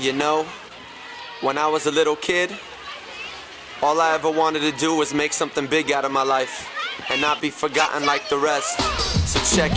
You know, when I was a little kid, all I ever wanted to do was make something big out of my life and not be forgotten like the rest. So check